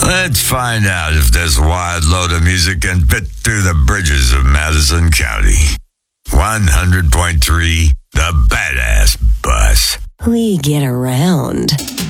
Let's find out if this wild load of music can fit through the bridges of Madison County. 100.3, the Badass Bus. We get around.